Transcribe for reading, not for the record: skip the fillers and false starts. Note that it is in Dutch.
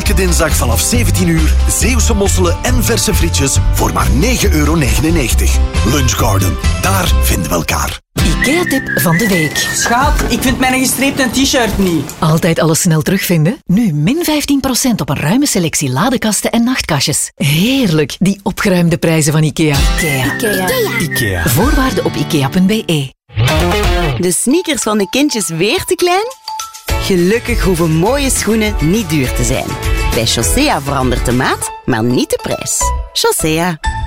Elke dinsdag vanaf 17 uur Zeeuwse mosselen en verse frietjes voor maar €9,99. Lunchgarden, daar vinden we elkaar. IKEA-tip van de week. Schat, ik vind mijn gestreepte t-shirt niet. Altijd alles snel terugvinden? Nu min 15% op een ruime selectie ladekasten en nachtkastjes. Heerlijk, die opgeruimde prijzen van IKEA. IKEA. Voorwaarden op ikea.be. De sneakers van de kindjes weer te klein? Gelukkig hoeven mooie schoenen niet duur te zijn. Bij Chaussea verandert de maat, maar niet de prijs. Chaussea.